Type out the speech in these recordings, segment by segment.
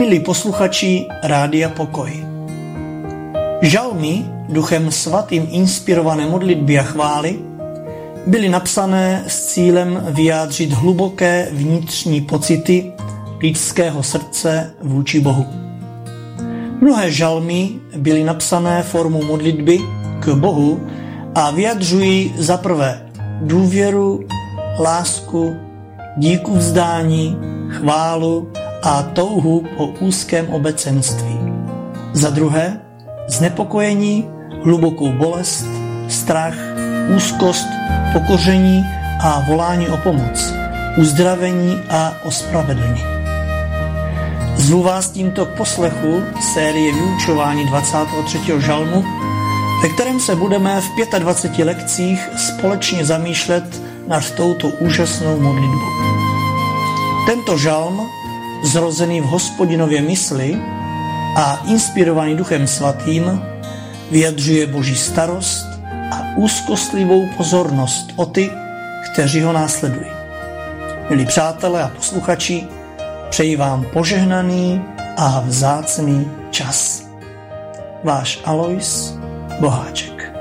Milí posluchači Rádia Pokoj. Žalmy, Duchem Svatým inspirované modlitby a chvály byly napsané s cílem vyjádřit hluboké vnitřní pocity lidského srdce vůči Bohu. Mnohé žalmy byly napsané formou modlitby k Bohu a vyjadřují za prvé důvěru, lásku, díku vzdání, chválu a touhu po úzkém obecenství. Za druhé znepokojení, hlubokou bolest, strach, úzkost, pokoření a volání o pomoc, uzdravení a ospravedlnění. Zvu vás tímto k poslechu série vyučování 23. žalmu, ve kterém se budeme v 25 lekcích společně zamýšlet nad touto úžasnou modlitbou. Tento žalm, zrozený v Hospodinově mysli a inspirovaný Duchem Svatým, vyjadřuje Boží starost a úzkostlivou pozornost o ty, kteří ho následují. Milí přátelé a posluchači, přeji vám požehnaný a vzácný čas. Váš Alois Boháček.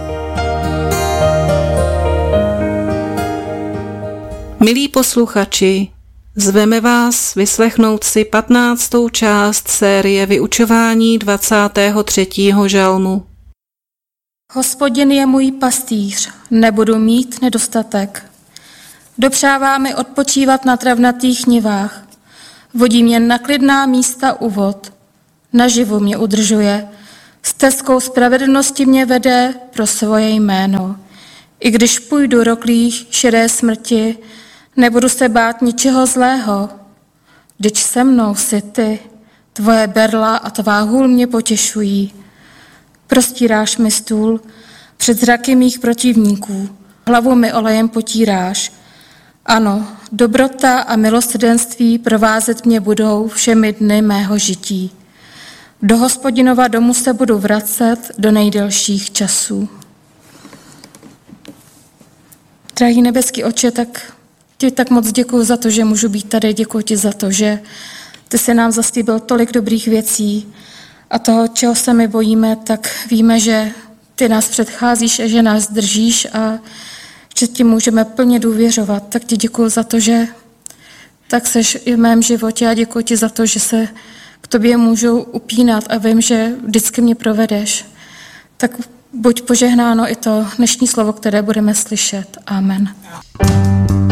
Milí posluchači, zveme vás vyslechnout si 15. část série vyučování 23. žalmu. Hospodin je můj pastýř, nebudu mít nedostatek. Dopřává mi odpočívat na travnatých nivách. Vodí mě na klidná místa u vod. Naživu mě udržuje. Stezkou spravedlnosti mě vede pro svoje jméno. I když půjdu roklích šedé smrti, nebudu se bát ničeho zlého. Vždyť se mnou jsi ty, tvoje berla a tvá hůl mě potěšují. Prostíráš mi stůl před zraky mých protivníků, hlavu mi olejem potíráš. Ano, dobrota a milosrdenství provázet mě budou všemi dny mého žití. Do Hospodinova domu se budu vracet do nejdelších časů. Drahý nebeský Otče, tak ti tak moc děkuji za to, že můžu být tady. Děkuji ti za to, že ty jsi nám zaslíbil tolik dobrých věcí a toho, čeho se my bojíme, tak víme, že ty nás předcházíš a že nás držíš a že ti můžeme plně důvěřovat. Tak ti děkuji za to, že tak seš i v mém životě a děkuji ti za to, že se k tobě můžu upínat a vím, že vždycky mě provedeš. Tak buď požehnáno i to dnešní slovo, které budeme slyšet. Amen.